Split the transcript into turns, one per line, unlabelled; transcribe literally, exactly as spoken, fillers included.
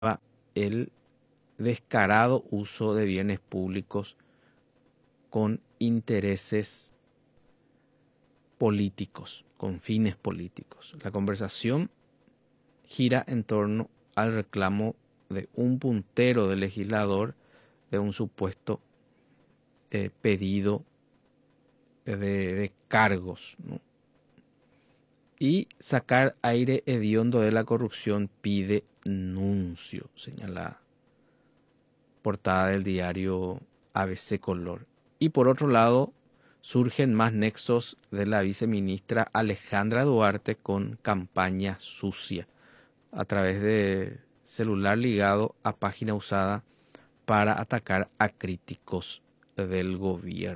el descarado uso de bienes públicos con intereses políticos, con fines políticos. La conversación gira en torno al reclamo de un puntero del legislador de un supuesto eh, pedido de, de cargos, ¿no? Y sacar aire hediondo de la corrupción pide nuncio, señala portada del diario A B C Color. Y por otro lado, surgen más nexos de la viceministra Alejandra Duarte con campaña sucia a través de celular ligado a página usada para atacar a críticos del gobierno.